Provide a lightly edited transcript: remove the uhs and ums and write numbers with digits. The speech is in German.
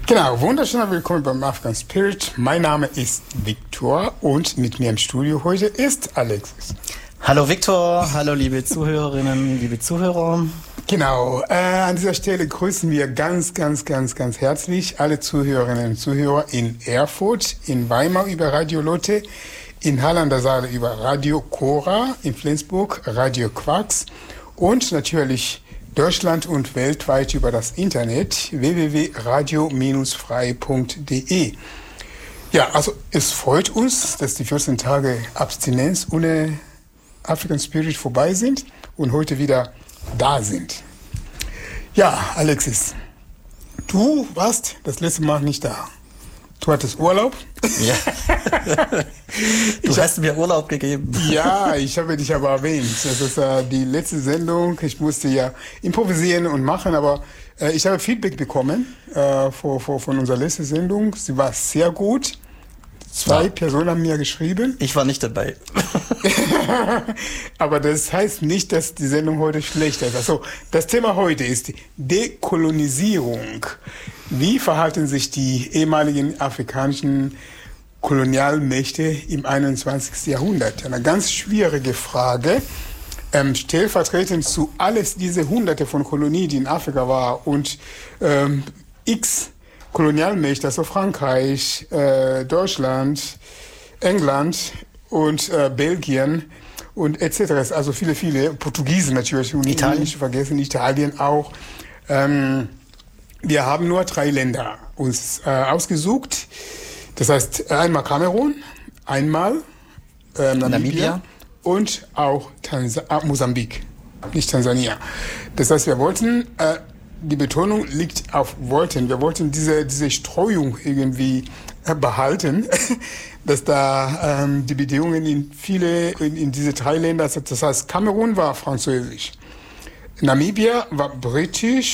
Genau, wunderschöner Willkommen beim African Spirit. Mein Name ist Victor und mit mir im Studio heute ist Alexis. Hallo Victor, hallo liebe Zuhörerinnen, liebe Zuhörer. Genau, an dieser Stelle grüßen wir ganz herzlich alle Zuhörerinnen und Zuhörer in Erfurt, in Weimar über Radio Lotte, in Halle an der Saale über Radio Cora, in Flensburg Radio Quarks und natürlich Deutschland und weltweit über das Internet www.radio-frei.de. Ja, also es freut uns, dass die 14 Tage Abstinenz ohne African Spirit vorbei sind und heute wieder da sind. Ja, Alexis, du warst das letzte Mal nicht da. Du hattest Urlaub. Ja. Du hast mir Urlaub gegeben. Ja, ich habe dich aber erwähnt. Das ist die letzte Sendung. Ich musste ja improvisieren und machen, aber ich habe Feedback bekommen von unserer letzten Sendung. Sie war sehr gut. Zwei Personen haben mir geschrieben. Ich war nicht dabei. Aber das heißt nicht, dass die Sendung heute schlecht ist. Also, das Thema heute ist Dekolonisierung. Wie verhalten sich die ehemaligen afrikanischen Kolonialmächte im 21. Jahrhundert? Eine ganz schwierige Frage. Stellvertretend zu alles diese Hunderte von Kolonien, die in Afrika waren und x Kolonialmächte, also Frankreich, Deutschland, England und Belgien und etc. Also viele Portugiesen natürlich, und Italien. Nicht zu vergessen, Italien auch. Wir haben nur 3 Länder uns ausgesucht. Das heißt einmal Kamerun, einmal Namibia und auch Mosambik, nicht Tansania. Das heißt, wir wollten, die Betonung liegt auf wollten. Wir wollten diese Streuung irgendwie behalten, dass da die Bedingungen in diese 3 Länder, das heißt Kamerun war französisch, Namibia war britisch